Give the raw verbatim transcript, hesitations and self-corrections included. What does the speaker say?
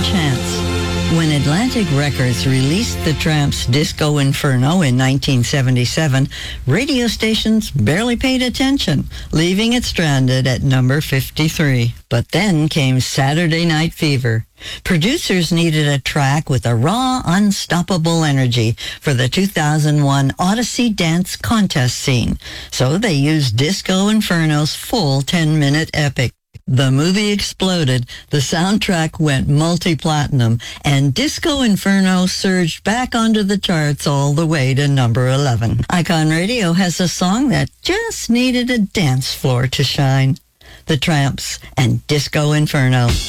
chance. When Atlantic Records released the Tramps' Disco Inferno in nineteen seventy-seven, radio stations barely paid attention, leaving it stranded at number fifty-three. But then came Saturday Night Fever. Producers needed a track with a raw, unstoppable energy for the two thousand one Odyssey Dance Contest scene, so they used Disco Inferno's full ten-minute epic. The movie exploded, the soundtrack went multi-platinum, and Disco Inferno surged back onto the charts all the way to number eleven. Icon Radio has a song that just needed a dance floor to shine. The Tramps and Disco Inferno.